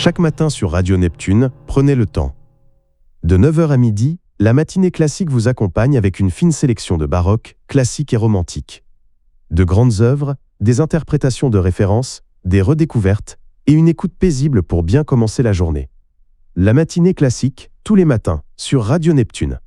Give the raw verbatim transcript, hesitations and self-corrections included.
Chaque matin sur Radio Neptune, prenez le temps. De neuf heures à midi, la matinée classique vous accompagne avec une fine sélection de baroque, classique et romantique. De grandes œuvres, des interprétations de référence, des redécouvertes et une écoute paisible pour bien commencer la journée. La matinée classique, tous les matins, sur Radio Neptune.